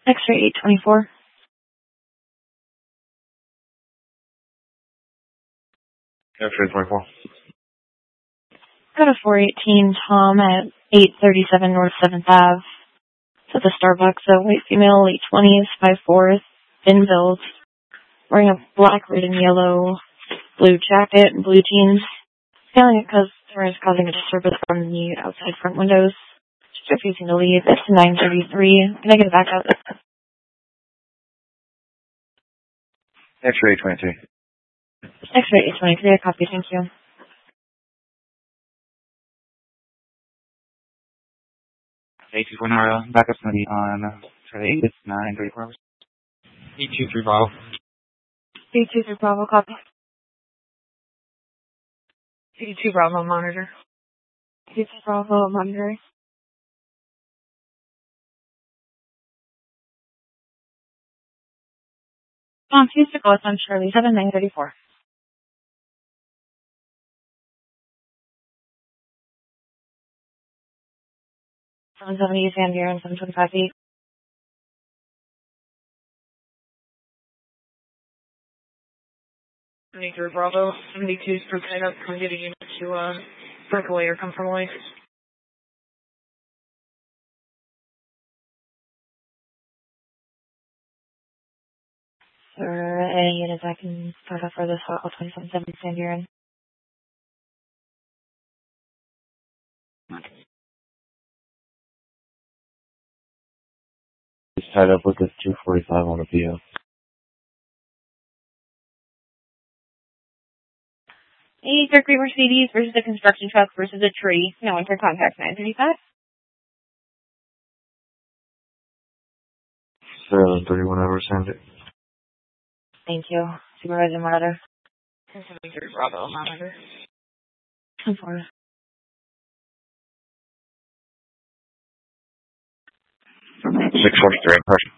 X-ray 824. X-ray 24. Got a 418 Tom at 837 North 7th Ave. It's at the Starbucks. A white female, late 20s, 5'4", thin build, wearing a black, red, and yellow blue jacket and blue jeans. Failing it because there is causing a disturbance from the outside front windows. She's refusing to leave. It's 9:33. Can I get it back out? X-ray 23. X-ray 823. A copy. Thank you. A249, backup's going to be on Charlie 8. It's 9:34 hours. 823 Bravo. 823 Bravo, copy. 82 Bravo, monitor. 82 Bravo, monitor. Please to go. It's on Charlie 7, 9:34. 770 East Van Buren, 725 feet. Bravo, 72's for tied up. Can we get a unit to break away or come from away? Or any units I can start up for this hotel 2770 Van Buren. He's tied up with this 245 on the PO. A third grade Mercedes versus a construction truck versus a tree. No one for contact 935. 731 hours, send it. Thank you. Supervisor Monitor. 73 Bravo, monitor. 10-4. Six 643 in person.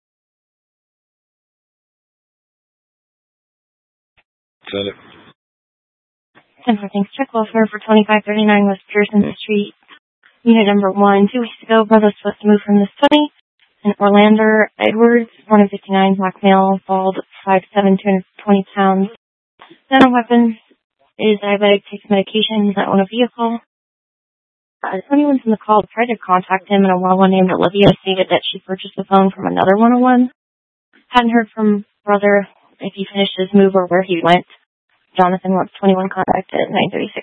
10-4, thanks. Check welfare for 2539 West Pearson Street. Unit number 1. 2 weeks ago, brother was supposed to move from this 20. And Orlando Edwards, 159, black male, bald, 5'7", 220 pounds. None weapons, is diabetic, takes medication, does not own a vehicle. Anyone's in the call tried to contact him, and a 101 named Olivia stated that she purchased the phone from another 101. Hadn't heard from brother if he finished his move or where he went. Jonathan wants 21 contact at 936.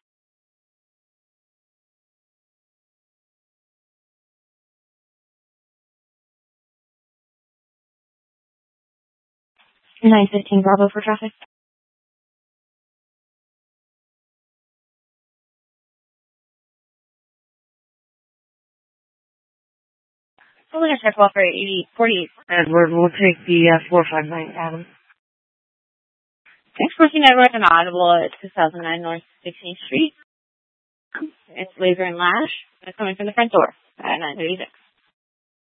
And 915 Bravo for traffic. So we're going to check welfare 48. Edward, we'll take the 459 Adam. Thanks for 49 North and Audible at 2009 North 16th Street. It's Laser and Lash. It's coming from the front door at 936.